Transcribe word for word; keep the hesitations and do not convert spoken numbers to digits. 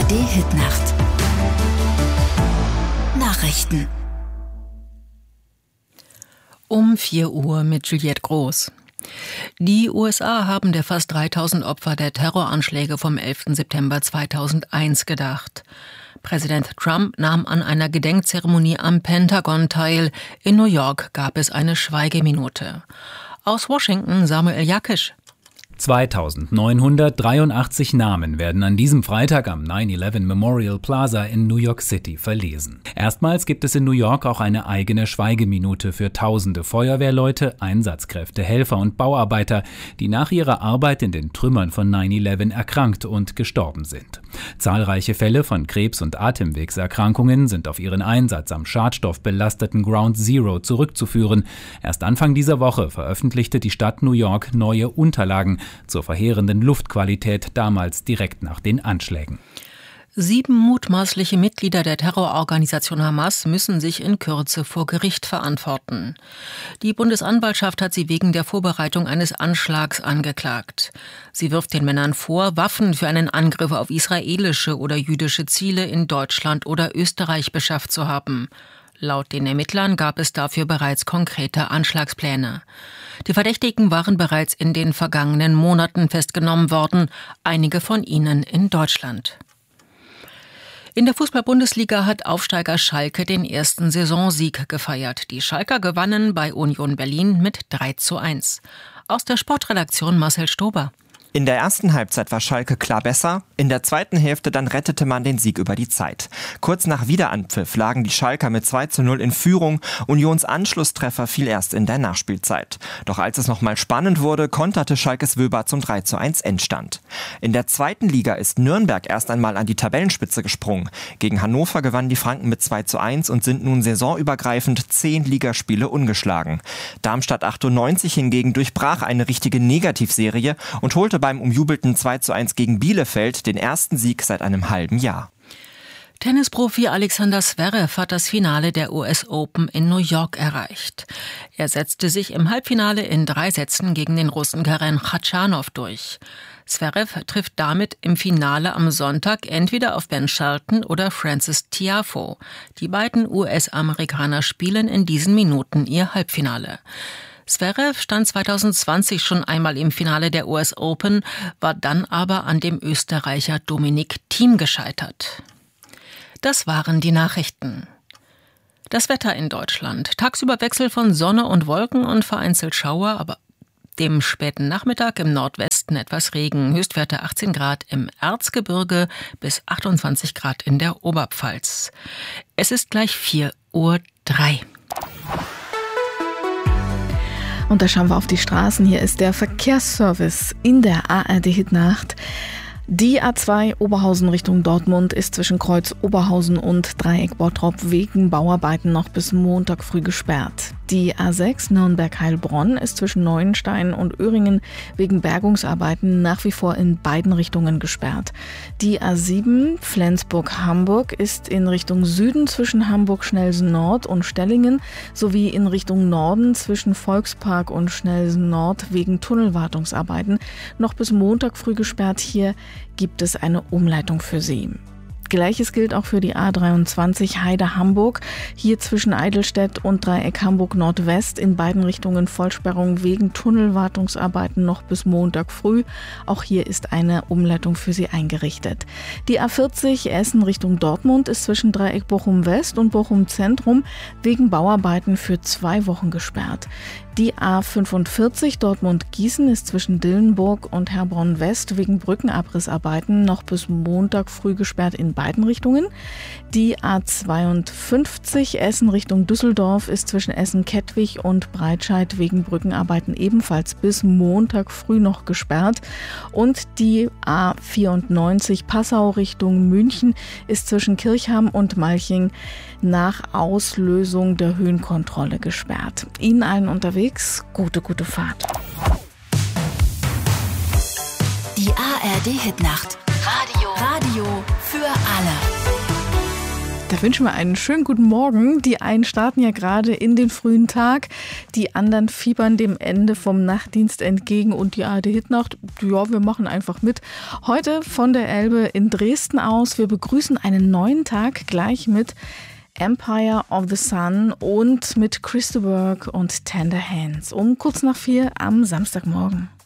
R D-Hitnacht. Nachrichten. Um vier Uhr mit Juliette Groß. Die U S A haben der fast dreitausend Opfer der Terroranschläge vom elften September zweitausendeins gedacht. Präsident Trump nahm an einer Gedenkzeremonie am Pentagon teil. In New York gab es eine Schweigeminute. Aus Washington Samuel Jakisch. zweitausendneunhundertdreiundachtzig Namen werden an diesem Freitag am nine eleven Memorial Plaza in New York City verlesen. Erstmals gibt es in New York auch eine eigene Schweigeminute für tausende Feuerwehrleute, Einsatzkräfte, Helfer und Bauarbeiter, die nach ihrer Arbeit in den Trümmern von nine eleven erkrankt und gestorben sind. Zahlreiche Fälle von Krebs- und Atemwegserkrankungen sind auf ihren Einsatz am schadstoffbelasteten Ground Zero zurückzuführen. Erst Anfang dieser Woche veröffentlichte die Stadt New York neue Unterlagen zur verheerenden Luftqualität damals direkt nach den Anschlägen. Sieben mutmaßliche Mitglieder der Terrororganisation Hamas müssen sich in Kürze vor Gericht verantworten. Die Bundesanwaltschaft hat sie wegen der Vorbereitung eines Anschlags angeklagt. Sie wirft den Männern vor, Waffen für einen Angriff auf israelische oder jüdische Ziele in Deutschland oder Österreich beschafft zu haben. Laut den Ermittlern gab es dafür bereits konkrete Anschlagspläne. Die Verdächtigen waren bereits in den vergangenen Monaten festgenommen worden, einige von ihnen in Deutschland. In der Fußball-Bundesliga hat Aufsteiger Schalke den ersten Saisonsieg gefeiert. Die Schalker gewannen bei Union Berlin mit drei zu eins. Aus der Sportredaktion Marcel Stober. In der ersten Halbzeit war Schalke klar besser, in der zweiten Hälfte dann rettete man den Sieg über die Zeit. Kurz nach Wiederanpfiff lagen die Schalker mit zwei zu null in Führung, Unions Anschlusstreffer fiel erst in der Nachspielzeit. Doch als es nochmal spannend wurde, konterte Schalkes Wöber zum drei zu eins Endstand. In der zweiten Liga ist Nürnberg erst einmal an die Tabellenspitze gesprungen. Gegen Hannover gewannen die Franken mit zwei zu eins und sind nun saisonübergreifend zehn Ligaspiele ungeschlagen. Darmstadt achtundneunzig hingegen durchbrach eine richtige Negativserie und holte beim umjubelten zwei zu eins gegen Bielefeld den ersten Sieg seit einem halben Jahr. Tennisprofi Alexander Zverev hat das Finale der U S Open in New York erreicht. Er setzte sich im Halbfinale in drei Sätzen gegen den Russen Karen Khachanov durch. Zverev trifft damit im Finale am Sonntag entweder auf Ben Shelton oder Frances Tiafoe. Die beiden U S-Amerikaner spielen in diesen Minuten ihr Halbfinale. Zverev stand zweitausendzwanzig schon einmal im Finale der U S Open, war dann aber an dem Österreicher Dominic Thiem gescheitert. Das waren die Nachrichten. Das Wetter in Deutschland. Tagsüber Wechsel von Sonne und Wolken und vereinzelt Schauer, aber dem späten Nachmittag im Nordwesten etwas Regen. Höchstwerte achtzehn Grad im Erzgebirge bis achtundzwanzig Grad in der Oberpfalz. Es ist gleich vier Uhr drei. Und da schauen wir auf die Straßen. Hier ist der Verkehrsservice in der A R D-Hitnacht. Die A zwei Oberhausen Richtung Dortmund ist zwischen Kreuz Oberhausen und Dreieck Bottrop wegen Bauarbeiten noch bis Montag früh gesperrt. Die A sechs Nürnberg-Heilbronn ist zwischen Neuenstein und Öhringen wegen Bergungsarbeiten nach wie vor in beiden Richtungen gesperrt. Die A sieben Flensburg-Hamburg ist in Richtung Süden zwischen Hamburg-Schnelsen-Nord und Stellingen sowie in Richtung Norden zwischen Volkspark und Schnelsen-Nord wegen Tunnelwartungsarbeiten noch bis Montag früh gesperrt. Hier gibt es eine Umleitung für Sie. Gleiches gilt auch für die A dreiundzwanzig Heide-Hamburg. Hier zwischen Eidelstedt und Dreieck Hamburg Nordwest in beiden Richtungen Vollsperrung wegen Tunnelwartungsarbeiten noch bis Montag früh. Auch hier ist eine Umleitung für Sie eingerichtet. Die A vierzig Essen Richtung Dortmund ist zwischen Dreieck Bochum West und Bochum Zentrum wegen Bauarbeiten für zwei Wochen gesperrt. Die A fünfundvierzig Dortmund-Gießen ist zwischen Dillenburg und Herborn West wegen Brückenabrissarbeiten noch bis Montag früh gesperrt in beiden Richtungen. Die A zweiundfünfzig Essen Richtung Düsseldorf ist zwischen Essen-Kettwig und Breitscheid wegen Brückenarbeiten ebenfalls bis Montag früh noch gesperrt. Und die A vierundneunzig Passau Richtung München ist zwischen Kirchham und Malching nach Auslösung der Höhenkontrolle gesperrt. Ihnen allen unterwegs gute, gute Fahrt. Die A R D-Hitnacht. Radio. Radio für alle. Da wünschen wir einen schönen guten Morgen. Die einen starten ja gerade in den frühen Tag, die anderen fiebern dem Ende vom Nachtdienst entgegen und die A R D-Hitnacht, ja, wir machen einfach mit. Heute von der Elbe in Dresden aus. Wir begrüßen einen neuen Tag gleich mit Empire of the Sun und mit Chris de Burgh und Tender Hands um kurz nach vier am Samstagmorgen.